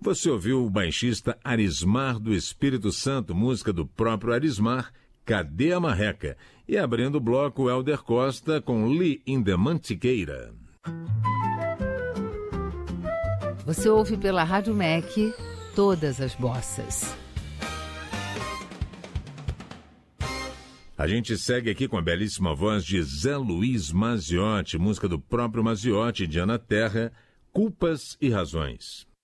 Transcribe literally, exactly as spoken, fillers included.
Você ouviu o baixista Arismar do Espírito Santo, música do próprio Arismar, Cadê a Marreca? E abrindo o bloco, o Hélder Costa com Lee in the Mantiqueira. Você ouve pela Rádio M E C todas as bossas. A gente segue aqui com a belíssima voz de Zé Luiz Maziotti, música do próprio Maziotti, Diana Terra, Culpas e Razões.